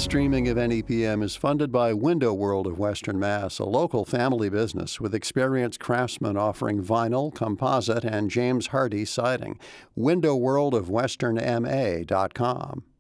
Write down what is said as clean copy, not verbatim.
streaming of NEPM is funded by Window World of Western Mass, a local family business with experienced craftsmen offering vinyl, composite, and James Hardie siding. WindowWorldofWesternMA.com.